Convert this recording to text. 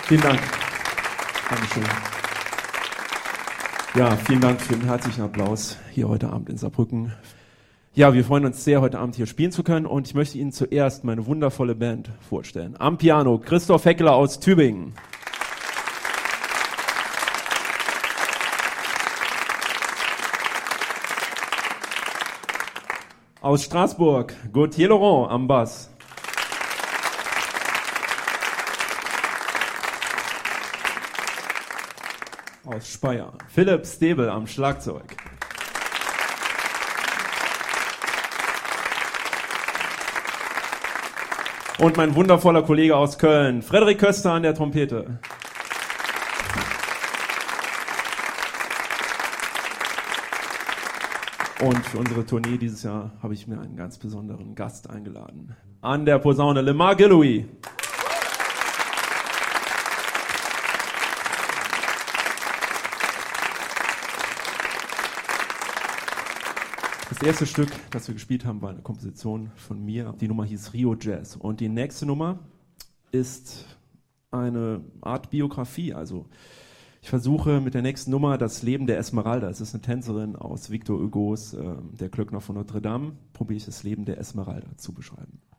Vielen Dank. Dankeschön. Ja, vielen Dank für den herzlichen Applaus hier heute Abend in Saarbrücken. Ja, wir freuen uns sehr, heute Abend hier spielen zu können und ich möchte Ihnen zuerst meine wundervolle Band vorstellen. Am Piano Christoph Heckler aus Tübingen. Aus Straßburg Gauthier Laurent am Bass. Aus Speyer Philipp Stäbel am Schlagzeug. Und mein wundervoller Kollege aus Köln, Frederik Köster an der Trompete. Und für unsere Tournee dieses Jahr habe ich mir einen ganz besonderen Gast eingeladen. An der Posaune Lemar Gilloui. Das erste Stück, das wir gespielt haben, war eine Komposition von mir. Die Nummer hieß Rio Jazz. Und die nächste Nummer ist eine Art Biografie. Also ich versuche mit der nächsten Nummer das Leben der Esmeralda. Es ist eine Tänzerin aus Victor Hugos Der Glöckner von Notre Dame. Probiere ich das Leben der Esmeralda zu beschreiben.